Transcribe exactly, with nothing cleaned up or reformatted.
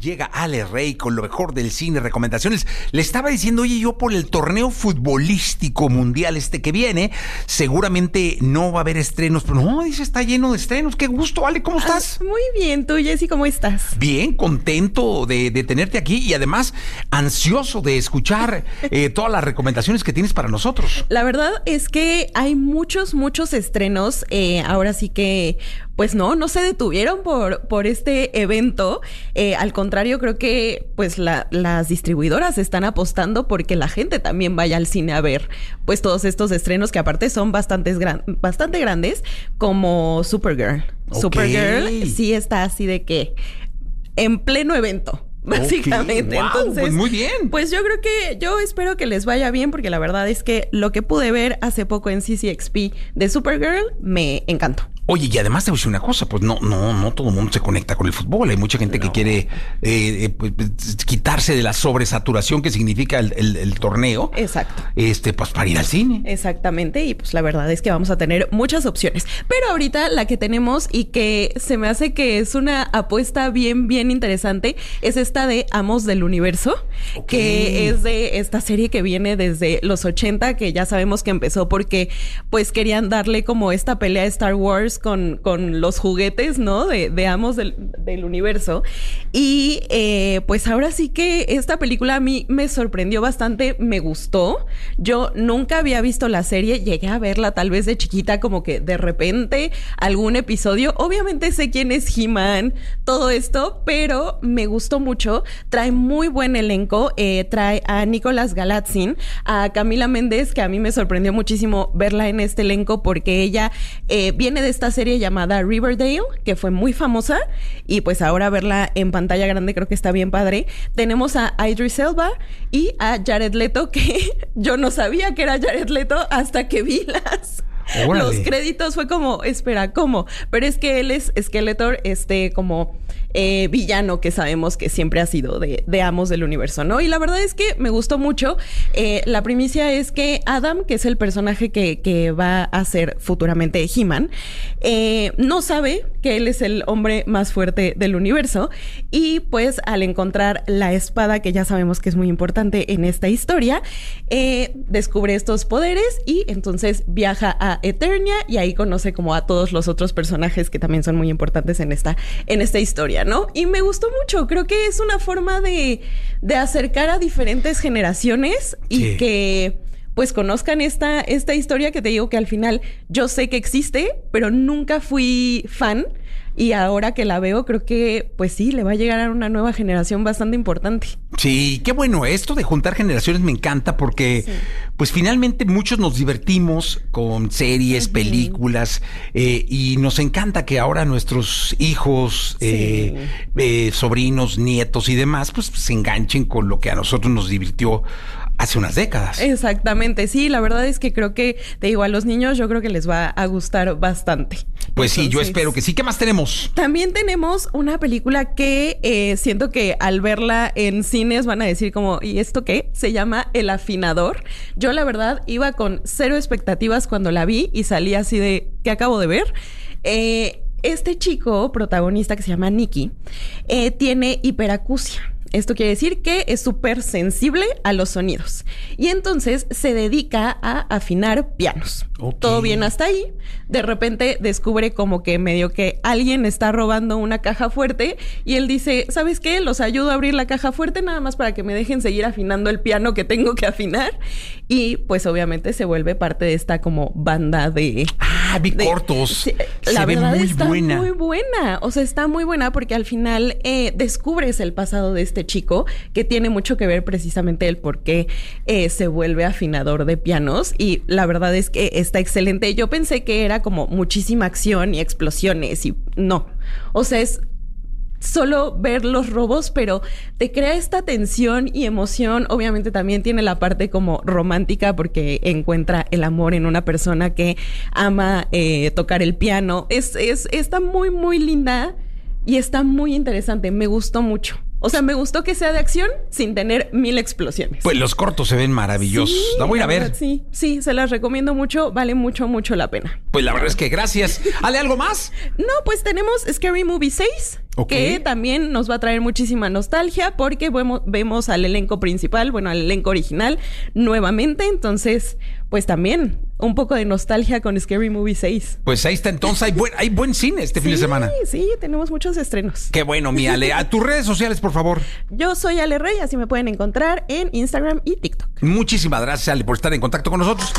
Llega Ale Rey con lo mejor del cine, recomendaciones. Le estaba diciendo, oye, yo por el torneo futbolístico mundial este que viene, seguramente no va a haber estrenos, pero no, dice, está lleno de estrenos. Qué gusto, Ale, ¿cómo estás? Ah, muy bien, tú, Jessy, ¿cómo estás? Bien, contento de, de tenerte aquí y además ansioso de escuchar eh, todas las recomendaciones que tienes para nosotros. La verdad es que hay muchos, muchos estrenos. Eh, ahora sí que, pues no, no se detuvieron por, por este evento. Eh, al contrario, creo que pues la, las distribuidoras están apostando porque la gente también vaya al cine a ver pues todos estos estrenos que aparte son bastantes gran, bastante grandes, como Supergirl. Okay. Supergirl sí está así de que en pleno evento. Básicamente, okay. Wow, entonces, pues muy bien. Pues yo creo que, yo espero que les vaya bien, porque la verdad es que lo que pude ver hace poco en C C X P de Supergirl me encantó. Oye, y además te voy a decir una cosa, pues no, no, no todo el mundo se conecta con el fútbol. Hay mucha gente no. que quiere eh, eh, pues, quitarse de la sobresaturación que significa el, el, el torneo. Exacto. Este, pues para ir al cine. Exactamente, y pues la verdad es que vamos a tener muchas opciones. Pero ahorita la que tenemos y que se me hace que es una apuesta bien, bien interesante, es esta de Amos del Universo, okay. que es de esta serie que viene desde los ochenta, que ya sabemos que empezó porque pues querían darle como esta pelea a Star Wars Con, con los juguetes, ¿no? De, de Amos del, del Universo. Y eh, pues ahora sí que esta película a mí me sorprendió bastante, me gustó. Yo nunca había visto la serie, llegué a verla tal vez de chiquita, como que de repente algún episodio. Obviamente sé quién es He-Man, todo esto, pero me gustó mucho. Trae muy buen elenco, eh, trae a Nicolás Galatzin, a Camila Méndez, que a mí me sorprendió muchísimo verla en este elenco porque ella eh, viene de esta serie llamada Riverdale, que fue muy famosa, y pues ahora verla en pantalla grande creo que está bien padre. Tenemos a Idris Elba y a Jared Leto, que yo no sabía que era Jared Leto hasta que vi las... Órale. Los créditos. Fue como, espera, ¿cómo? Pero es que él es Skeletor, este como eh, villano que sabemos que siempre ha sido de, de Amos del Universo, ¿no? Y la verdad es que me gustó mucho. Eh, la primicia es que Adam, que es el personaje que, que va a ser futuramente He-Man, eh, no sabe que él es el hombre más fuerte del universo, y pues al encontrar la espada, que ya sabemos que es muy importante en esta historia, eh, descubre estos poderes y entonces viaja a Eternia y ahí conoce como a todos los otros personajes que también son muy importantes en esta, en esta historia, ¿no? Y me gustó mucho. Creo que es una forma de, de acercar a diferentes generaciones y sí. que pues conozcan esta, esta historia que te digo que al final yo sé que existe, pero nunca fui fan. Y ahora que la veo, creo que, pues sí, le va a llegar a una nueva generación bastante importante. Sí, qué bueno. Esto de juntar generaciones me encanta porque, sí. pues finalmente muchos nos divertimos con series, uh-huh. películas, eh, y nos encanta que ahora nuestros hijos, sí. eh, eh, sobrinos, nietos y demás, pues se enganchen con lo que a nosotros nos divirtió hace unas décadas. Exactamente, sí, la verdad es que creo que, te digo, a los niños yo creo que les va a gustar bastante. Pues Entonces, sí, yo espero que sí. ¿Qué más tenemos? También tenemos una película que eh, siento que al verla en cines van a decir como, ¿y esto qué? Se llama El Afinador. Yo la verdad iba con cero expectativas cuando la vi y salí así de, ¿qué acabo de ver? Eh, este chico protagonista que se llama Nicky eh, tiene hiperacusia. Esto quiere decir que es súper sensible a los sonidos. Y entonces se dedica a afinar pianos. Okay. Todo bien hasta ahí. De repente descubre como que medio que alguien está robando una caja fuerte. Y él dice, ¿sabes qué? Los ayudo a abrir la caja fuerte nada más para que me dejen seguir afinando el piano que tengo que afinar. Y pues obviamente se vuelve parte de esta como banda de... Ah, vi de, cortos. Se, se la ve verdad muy está buena. muy buena. O sea, está muy buena porque al final eh, descubres el pasado de este chico, que tiene mucho que ver precisamente el por qué eh, se vuelve afinador de pianos, y la verdad es que está excelente. Yo pensé que era como muchísima acción y explosiones y no, o sea, es solo ver los robos, pero te crea esta tensión y emoción. Obviamente también tiene la parte como romántica porque encuentra el amor en una persona que ama eh, tocar el piano. Es, es, está muy, muy linda y está muy interesante. Me gustó mucho. O sea, me gustó que sea de acción sin tener mil explosiones. Pues los cortos se ven maravillosos. Sí, la voy a ir a ver. Verdad, sí, sí, se las recomiendo mucho. Vale mucho, mucho la pena. Pues la verdad es que gracias. ¿Ale algo más? No, pues tenemos Scary Movie seis, Okay. Que también nos va a traer muchísima nostalgia porque vemos, vemos al elenco principal, bueno, al elenco original nuevamente. Entonces, pues también un poco de nostalgia con Scary Movie seis. Pues ahí está, entonces hay buen, hay buen cine este sí, fin de semana. Sí, sí, tenemos muchos estrenos. Qué bueno, mi Ale. A tus redes sociales, por favor. Yo soy Ale Rey, así me pueden encontrar en Instagram y TikTok. Muchísimas gracias, Ale, por estar en contacto con nosotros.